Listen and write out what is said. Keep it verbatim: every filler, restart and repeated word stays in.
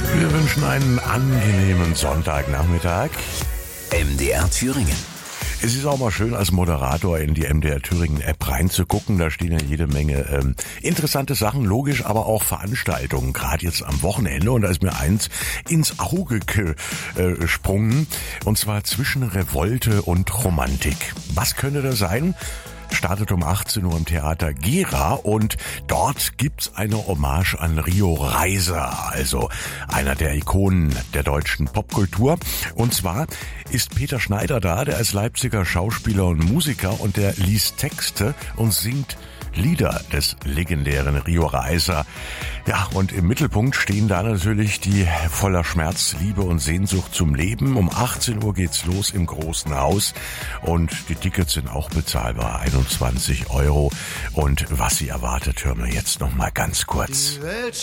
Wir wünschen einen angenehmen Sonntagnachmittag. M D R Thüringen. Es ist auch mal schön, als Moderator in die M D R Thüringen App reinzugucken. Da stehen ja jede Menge ähm, interessante Sachen, logisch, aber auch Veranstaltungen, gerade jetzt am Wochenende. Und da ist mir eins ins Auge gesprungen, und zwar zwischen Revolte und Romantik. Was könnte das sein? Startet um achtzehn Uhr im Theater Gera, und dort gibt's eine Hommage an Rio Reiser, also einer der Ikonen der deutschen Popkultur. Und zwar ist Peter Schneider da, der ist Leipziger Schauspieler und Musiker, und der liest Texte und singt Lieder des legendären Rio Reiser. Ja, und im Mittelpunkt stehen da natürlich die voller Schmerz, Liebe und Sehnsucht zum Leben. Um achtzehn Uhr geht's los im Großen Haus, und die Tickets sind auch bezahlbar, einundzwanzig Euro. Und was sie erwartet, hören wir jetzt noch mal ganz kurz.